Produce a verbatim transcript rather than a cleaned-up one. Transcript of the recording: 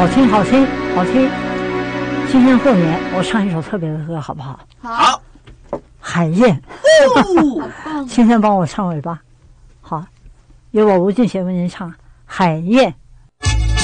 好听，好听，好听。今天过年，我唱一首特别的歌，好不好？ 好。 海燕， 哦， 今天帮我唱尾巴，好，由我吴俊贤为您唱《海燕》。